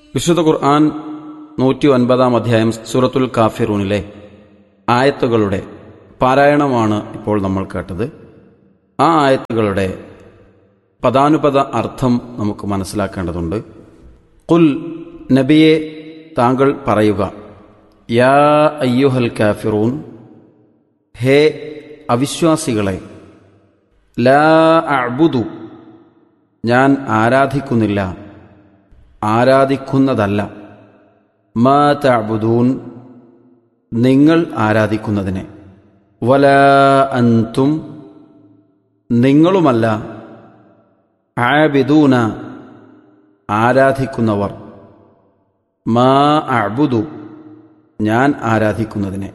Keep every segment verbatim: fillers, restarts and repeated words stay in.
വിശുദ്ധ ഖുർആൻ നൂറ്റി ഒൻപതാം അധ്യായം സൂറത്തുൽ കാഫിറൂനിലെ ആയത്തുകളുടെ പാരായണമാണ് ഇപ്പോൾ നമ്മൾ കേട്ടത്. ആ ആയത്തുകളുടെ പദാനുപദ അർത്ഥം നമുക്ക് മനസ്സിലാക്കേണ്ടതുണ്ട്. ഖുൽ, നബിയെ താങ്കൾ പറയുക, യാ അയ്യുഹൽ കാഫിറൂൻ, ഹേ അവിശ്വാസികളെ, ലാ അഅ്ബുദു, ഞാൻ ആരാധിക്കുന്നില്ല, ആരാധിക്കുന്നതല്ല, മാ തഅ്ബുദൂൻ, നിങ്ങൾ ആരാധിക്കുന്നതിനെ, വലാ അൻതും, നിങ്ങളുമല്ല, ആബിദൂന, ആരാധിക്കുന്നവർ, മാ അഅ്ബുദു, ഞാൻ ആരാധിക്കുന്നതിനെ,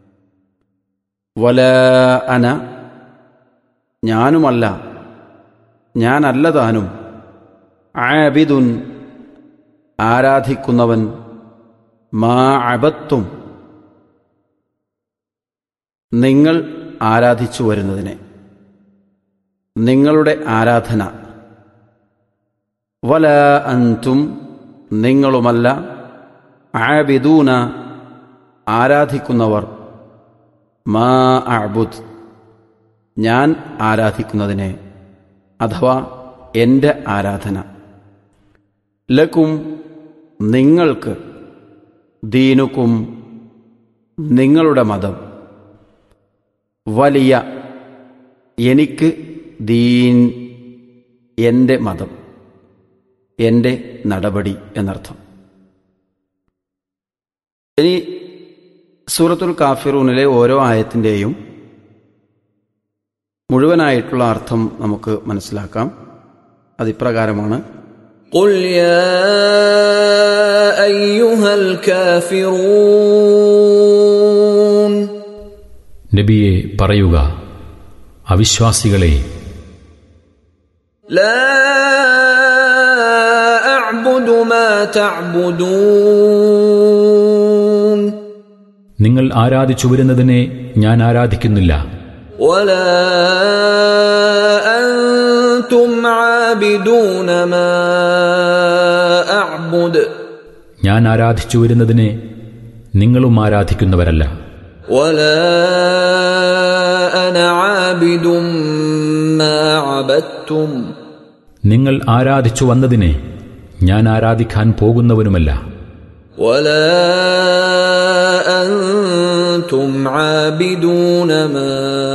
വലാ അന, ഞാനുമല്ല, ഞാനല്ലതാനും, ആബിദുൻ, ആരാധിക്കുന്നവൻ, മാ അബത്തും, നിങ്ങൾ ആരാധിച്ചു വരുന്നതിനെ, നിങ്ങളുടെ ആരാധന, വലാ അൻതും, നിങ്ങളുമല്ല, ആബിദൂന, ആരാധിക്കുന്നവർ, മാ അഅ്ബുദ്, ഞാൻ ആരാധിക്കുന്നതിനെ, അഥവാ എൻ്റെ ആരാധന, ലക്കും, നിങ്ങൾക്ക്, ദീനുക്കും, നിങ്ങളുടെ മതം, വലിയ, എനിക്ക്, ദീൻ, എൻ്റെ മതം, എൻ്റെ നടപടി എന്നർത്ഥം. ഇനി സൂറത്തുൽ കാഫിറൂനിലെ ഓരോ ആയത്തിൻ്റെയും മുഴുവനായിട്ടുള്ള അർത്ഥം നമുക്ക് മനസ്സിലാക്കാം. അതിപ്രകാരമാണ്: ഖുൽ യാ അയ്യുഹൽ കാഫിറൂൻ, നബിയെ പറയുക, അവിശ്വാസികളെ, ലാ അഅ്ബുദു മാ തഅ്ബുദൂൻ, നിങ്ങൾ ആരാധിച്ചു വരുന്നതിനെ ഞാൻ ആരാധിക്കുന്നില്ല, വലാ അൻതും ആബിദൂന മാ അഅ്ബുദ്, ഞാൻ ആരാധിച്ചു വരുന്നതിനെ നിങ്ങളും ആരാധിക്കുന്നവരല്ല, വലാ അന ആബിദും മാ അബദ്തും, നിങ്ങൾ ആരാധിച്ചു വന്നതിനെ ഞാൻ ആരാധിക്കാൻ പോകുന്നവനുമല്ല, വലാ അൻതും ആബിദൂന മാ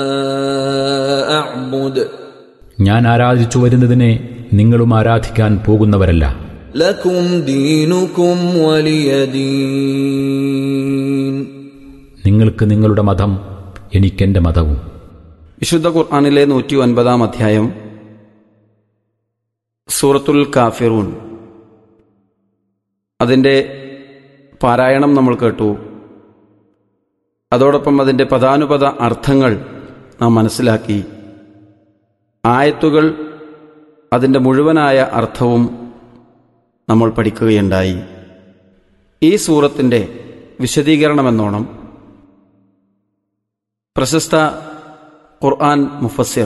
അഅ്ബുദ്, ഞാൻ ആരാധിച്ചു വരുന്നതിനെ നിങ്ങളും ആരാധിക്കാൻ പോകുന്നവരല്ല. ലക്കും ദീനുക്കും വലിയ ദീൻ, നിങ്ങൾക്ക് നിങ്ങളുടെ മതം, എനിക്കെന്റെ മതവും. വിശുദ്ധ ഖുർആനിലെ നൂറ്റി ഒൻപതാം അധ്യായം സൂറത്തുൽ കാഫിറൂൻ, അതിൻ്റെ പാരായണം നമ്മൾ കേട്ടു. അതോടൊപ്പം അതിൻ്റെ പദാനുപദ അർത്ഥങ്ങൾ നാം മനസ്സിലാക്കി. ആയത്തുകൾ, അതിൻ്റെ മുഴുവനായ അർത്ഥവും നമ്മൾ പഠിക്കുകയുണ്ടായി. ഈ സൂറത്തിൻ്റെ വിശദീകരണമെന്നോണം പ്രശസ്ത ഖുർആൻ മുഫസ്സിർ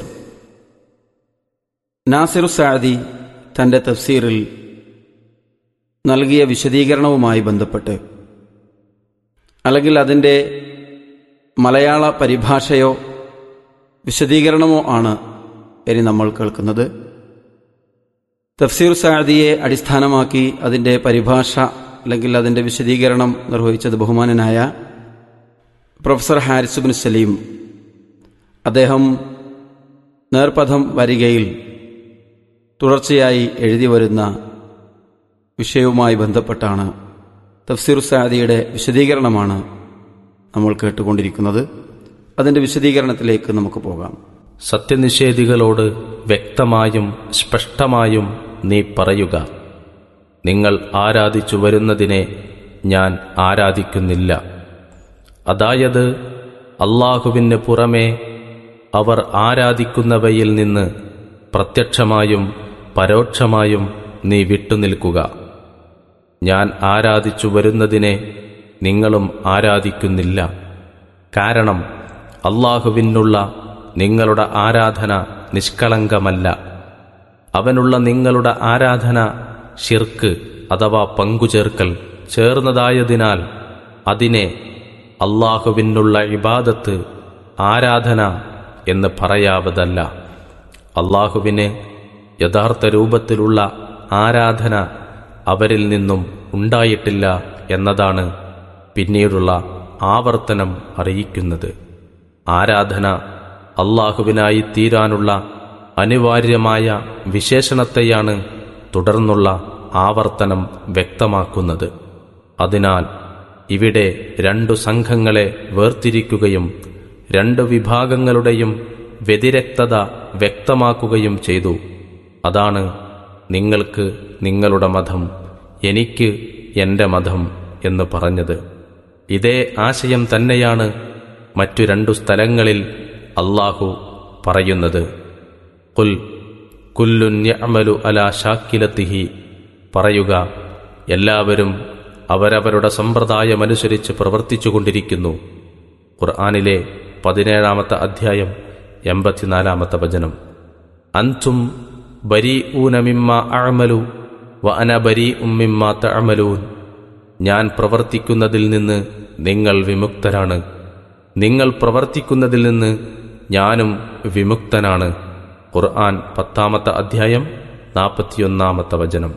നാസിറു സഅദി തൻ്റെ തഫ്സീറിൽ നൽകിയ വിശദീകരണവുമായി ബന്ധപ്പെട്ട്, അല്ലെങ്കിൽ അതിൻ്റെ മലയാള പരിഭാഷയോ വിശദീകരണമോ ആണ് ഇനി നമ്മൾ കേൾക്കുന്നത്. തഫ്സീർ സഅദിയെ അടിസ്ഥാനമാക്കി അതിൻ്റെ പരിഭാഷ അല്ലെങ്കിൽ അതിൻ്റെ വിശദീകരണം നിർവഹിച്ചത് ബഹുമാനനായ പ്രൊഫസർ ഹാരിസ് ഇബ്നു സലീം. അദ്ദേഹം നേർപഥം വരികയിൽ തുടർച്ചയായി എഴുതി വരുന്ന വിഷയവുമായി ബന്ധപ്പെട്ടാണ് തഫ്സീർ സഅദിയുടെ വിശദീകരണമാണ് നമ്മൾ കേട്ടുകൊണ്ടിരിക്കുന്നത്. അതിൻ്റെ വിശദീകരണത്തിലേക്ക് നമുക്ക് പോകാം. സത്യനിഷേധികളോട് വ്യക്തമായും സ്പഷ്ടമായും നീ പറയുക, നിങ്ങൾ ആരാധിച്ചു വരുന്നതിനെ ഞാൻ ആരാധിക്കുന്നില്ല. അതായത് അല്ലാഹുവിന് പുറമെ അവർ ആരാധിക്കുന്നവയിൽ നിന്ന് പ്രത്യക്ഷമായും പരോക്ഷമായും നീ വിട്ടുനിൽക്കുക. ഞാൻ ആരാധിച്ചു വരുന്നതിനെ നിങ്ങളും ആരാധിക്കുന്നില്ല. കാരണം അല്ലാഹുവിനുള്ള നിങ്ങളുടെ ആരാധന നിഷ്കളങ്കമല്ല. അവനുള്ള നിങ്ങളുടെ ആരാധന ശിർക്ക് അഥവാ പങ്കുചേർക്കൽ ചേർന്നതായതിനാൽ അതിനെ അല്ലാഹുവിനുള്ള ഇബാദത്ത്, ആരാധന എന്ന് പറയാവതല്ല. അല്ലാഹുവിന് യഥാർത്ഥ രൂപത്തിലുള്ള ആരാധന അവരിൽ നിന്നും ഉണ്ടായിട്ടില്ല എന്നതാണ് പിന്നീടുള്ള ആവർത്തനം അറിയിക്കുന്നത്. ആരാധന അല്ലാഹുവിനായി തീരാനുള്ള അനിവാര്യമായ വിശേഷണത്തെയാണ് തുടർന്നുള്ള ആവർത്തനം വ്യക്തമാക്കുന്നത്. അതിനാൽ ഇവിടെ രണ്ടു സംഘങ്ങളെ വേർതിരിക്കുകയും രണ്ടു വിഭാഗങ്ങളുടെയും വ്യതിരക്തത വ്യക്തമാക്കുകയും ചെയ്തു. അതാണ് നിങ്ങൾക്ക് നിങ്ങളുടെ മതം, എനിക്ക് എൻ്റെ മതം എന്ന് പറഞ്ഞത്. ഇതേ ആശയം തന്നെയാണ് മറ്റു രണ്ടു സ്ഥലങ്ങളിൽ അല്ലാഹു പറയുന്നത്. ഖുൽ കുല്ലുൻ യഅമലു അലാ ശാക്കിലത്തിഹി, പറയുക, എല്ലാവരും അവരവരുടെ സമ്പ്രദായമനുസരിച്ച് പ്രവർത്തിച്ചുകൊണ്ടിരിക്കുന്നു. ഖുർആനിലെ പതിനേഴാമത്തെ അധ്യായം എൺപത്തിനാലാമത്തെ വചനം. അൻതും ബരീഊന മിമ്മാ അഅമലു വ അന ബരീഉം മിമ്മാ തഅമലൂൻ, ഞാൻ പ്രവർത്തിക്കുന്നതിൽ നിന്ന് നിങ്ങൾ വിമുക്തരാണ്, നിങ്ങൾ പ്രവർത്തിക്കുന്നതിൽ നിന്ന് ഞാനും വിമുക്തനാണ്. ഖുർആൻ പത്താമത്തെ അധ്യായം നാൽപ്പത്തിയൊന്നാമത്തെ വചനം.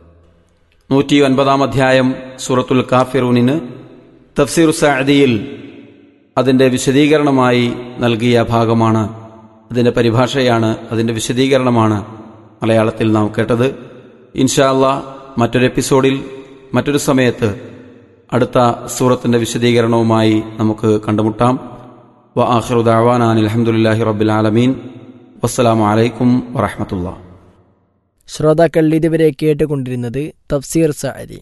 നൂറ്റി ഒൻപതാം അധ്യായം സൂറത്തുൽ കാഫിറൂനിന് തഫ്സീർ സഅദിയിൽ അതിൻ്റെ വിശദീകരണമായി നൽകിയ ഭാഗമാണ്, അതിൻ്റെ പരിഭാഷയാണ്, അതിൻ്റെ വിശദീകരണമാണ് മലയാളത്തിൽ നാം കേട്ടത്. ഇൻഷാ അല്ലാഹ് മറ്റൊരു എപ്പിസോഡിൽ മറ്റൊരു സമയത്ത് അടുത്ത സൂറത്തിൻ്റെ വിശദീകരണവുമായി നമുക്ക് കണ്ടുമുട്ടാം. വ ആഖിറു ദഅവാനാ അൽഹംദുലില്ലാഹി റബ്ബിൽ ആലമീൻ. വസ്സലാമു അലൈക്കും വറഹ്മത്തുള്ളാഹി. ശ്രോതാക്കൾ ഇതുവരെ കേട്ടുകൊണ്ടിരുന്നത് തഫ്സീർ സഅദി.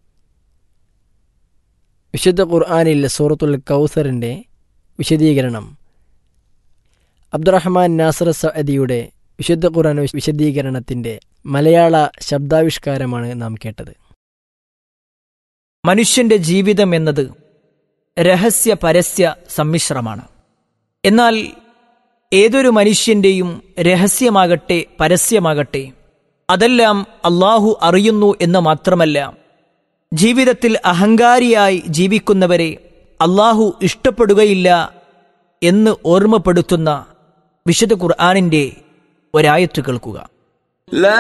വിശുദ്ധ ഖുർആനിൽ സൂറത്തുൽ കൗസറിൻ്റെ വിശദീകരണം അബ്ദുറഹ്മാൻ നാസർ സഅദിയുടെ വിശുദ്ധ ഖുർആൻ വിശദീകരണത്തിൻ്റെ മലയാള ശബ്ദാവിഷ്കാരമാണ് നാം കേട്ടത്. മനുഷ്യന്റെ ജീവിതം എന്നത് രഹസ്യ പരസ്യ സമ്മിശ്രമാണ്. എന്നാൽ ഏതൊരു മനുഷ്യന്റെയും രഹസ്യമാകട്ടെ പരസ്യമാകട്ടെ അതെല്ലാം അല്ലാഹു അറിയുന്നു എന്ന് മാത്രമല്ല, ജീവിതത്തിൽ അഹങ്കാരിയായി ജീവിക്കുന്നവരെ അല്ലാഹു ഇഷ്ടപ്പെടുകയില്ല എന്ന് ഓർമ്മപ്പെടുത്തുന്ന വിശുദ്ധ ഖുർആനിന്റെ ഒരായത്ത് കേൾക്കുക.